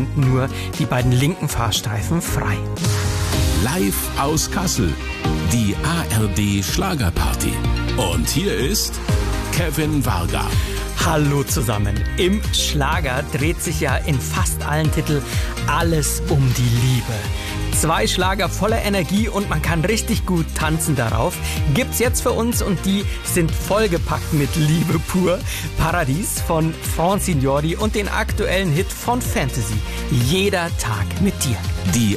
sind nur die beiden linken Fahrstreifen frei. Live aus Kassel, die ARD Schlagerparty. Und hier ist Kevin Varga. Hallo zusammen. Im Schlager dreht sich ja in fast allen Titeln alles um die Liebe. 2 Schlager voller Energie und man kann richtig gut tanzen darauf. Gibt's jetzt für uns und die sind vollgepackt mit Liebe pur. Paradies von Francine Jordi und den aktuellen Hit von Fantasy. Jeder Tag mit dir. Die